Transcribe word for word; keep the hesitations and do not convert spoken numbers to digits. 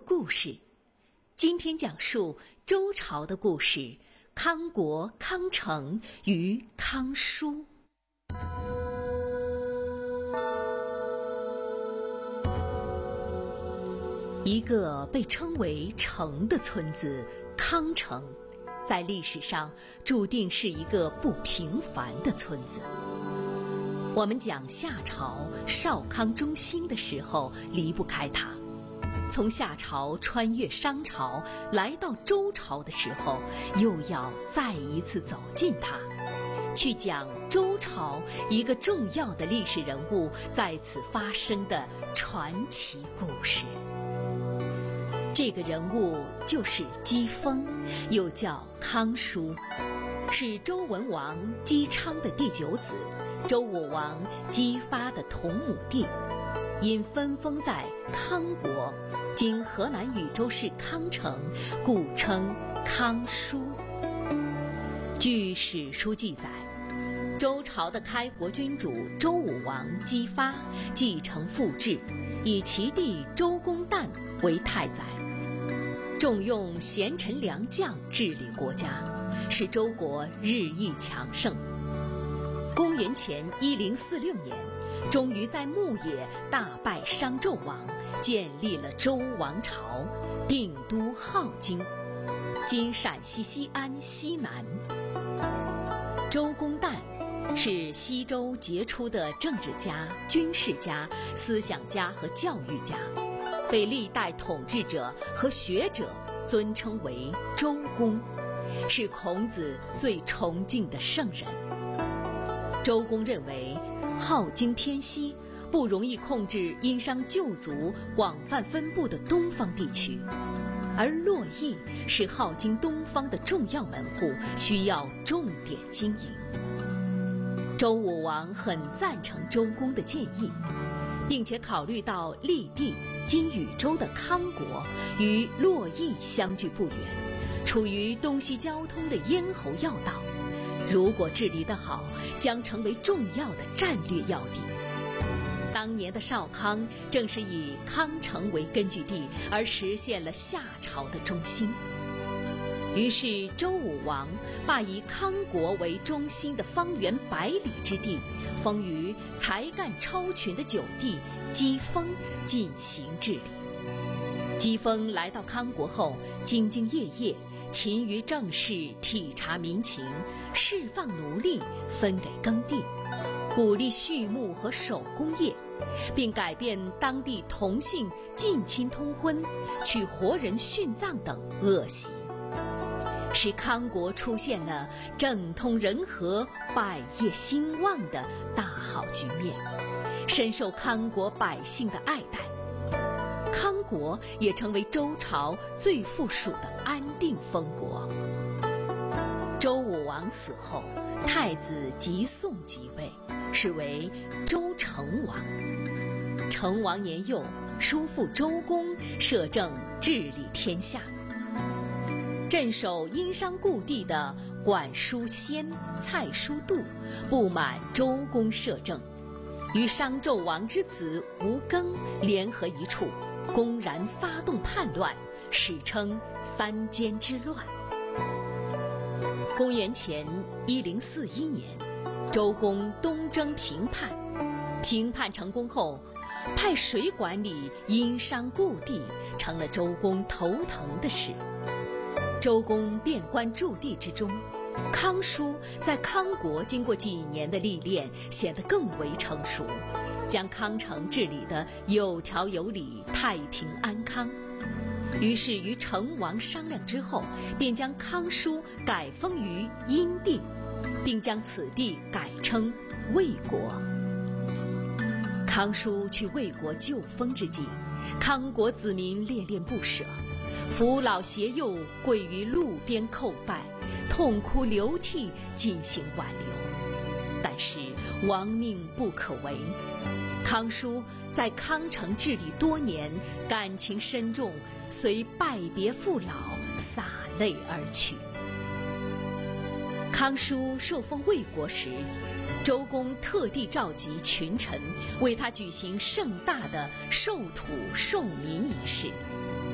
故事。今天讲述周朝的故事，康国、康成与康叔。一个被称为城的村子康城，在历史上注定是一个不平凡的村子。我们讲夏朝少康中兴的时候离不开它，从夏朝穿越商朝来到周朝的时候，又要再一次走进它，去讲周朝一个重要的历史人物在此发生的传奇故事。这个人物就是姬封，又叫康叔，是周文王姬昌的第九子，周武王姬发的同母弟，因分封在康国，今河南禹州市康城，故称康叔。据史书记载，周朝的开国君主周武王姬发继承父志，以其弟周公旦为太宰，重用贤臣良将治理国家，使周国日益强盛。公元前一零四六年，终于在牧野大败商纣王，建立了周王朝，定都镐京，今陕西西安西南。周公旦是西周杰出的政治家、军事家、思想家和教育家，被历代统治者和学者尊称为周公，是孔子最崇敬的圣人。周公认为镐京偏西，不容易控制殷商旧族广泛分布的东方地区，而洛邑是镐京东方的重要门户，需要重点经营。周武王很赞成周公的建议，并且考虑到郦地今禹州的康国与洛邑相距不远，处于东西交通的咽喉要道，如果治理得好，将成为重要的战略要地。当年的少康正是以康城为根据地，而实现了夏朝的中兴。于是周武王把以康国为中心的方圆百里之地，封于才干超群的九弟姬封进行治理。姬封来到康国后，兢兢业业，勤于政事，体察民情，释放奴隶，分给耕地，鼓励畜牧和手工业，并改变当地同姓近亲通婚、取活人殉葬等恶习，使康国出现了政通人和、百业兴旺的大好局面，深受康国百姓的爱戴。康国也成为周朝最富庶的安定封国。周武王死后，太子姬诵即位，是为周成王。成王年幼，叔父周公摄政治理天下。镇守殷商故地的管叔先、蔡叔度不满周公摄政，与商纣王之子吴庚联合一处，公然发动叛乱，史称三监之乱。公元前一零四一年，周公东征平叛，平叛成功后，派谁管理殷商故地，成了周公头疼的事。周公变官驻地之中，康叔在康国经过几年的历练，显得更为成熟，将康城治理得有条有理、太平安康。于是与成王商量之后，便将康叔改封于殷地，并将此地改称魏国。康叔去魏国救封之际，康国子民恋恋不舍，扶老携幼跪于路边叩拜，痛哭流涕进行挽留。但是亡命不可违，康叔在康城治理多年，感情深重，随拜别父老，洒泪而去。康叔受封魏国时，周公特地召集群臣，为他举行盛大的授土授民仪式。